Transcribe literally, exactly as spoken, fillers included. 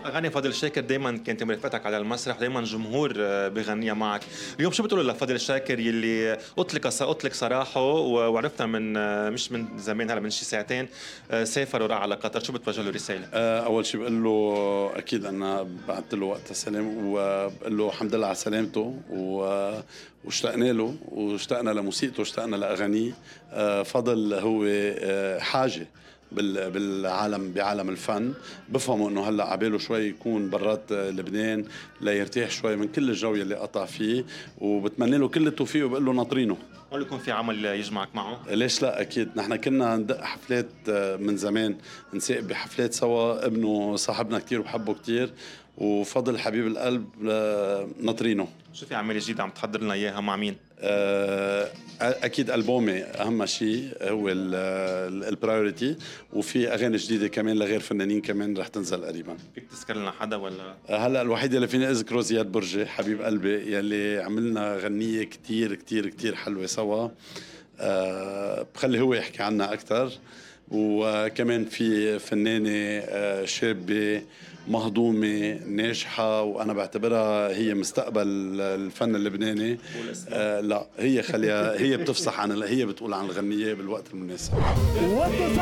أغاني فضل شاكر دايما كانت مرافقتك على المسرح، دايما جمهور آه، بغنيها معك. اليوم شو بتقول لفضل شاكر يلي أطلق أطلق سراحه و- وعرفنا من آه، مش من زمان، هلا من شي ساعتين آه، سافر وراح على قطر، شو بتوجه له رسالة؟ آه، اول شيء بقول له اكيد انا بعثت له وقت السلام، وبقول له الحمد لله على سلامته، و- واشتقنا له واشتقنا لموسيقته واشتقنا لاغانيه. آه، فضل هو آه، حاجه بال- بالعالم، بعالم الفن. بفهموا انه هلا عباله شوي يكون برات آه، لبنان ليرتاح شوي من كل الجو اللي قطع فيه، وبتمنى له كل التوفيق وبقول له ناطرينه. هل يكون في عمل يجمعك معه؟ ليش لا، اكيد نحن كنا ندق حفلات آه، من زمان، نساق بحفلات سوا. ابنه صاحبنا كتير وبحبه كتير، وفضل حبيب القلب آه، ناطرينه. شو في أعمال جديدة عم تحضر لنا إياها مع مين؟ آه، اكيد البومي اهم شيء هو البرايورتي، وفي اغاني جديده كمان لغير فنانين كمان رح تنزل قريبا. فيك تذكر لنا حدا ولا؟ آه، هلا الوحيد اللي فيني اذكره زياد برجي حبيب قلبي، يلي عملنا غنيه كتير كتير كتير حلوه سوا. أه بخلي هو يحكي عنها أكتر. وكمان في فنانة آه، شابة مهضومة ناجحة، وأنا بعتبرها هي مستقبل الفن اللبناني. قول اسمها. أه لا، هي خليها، هي بتفصح عن، هي بتقول عن الغنية بالوقت المناسب.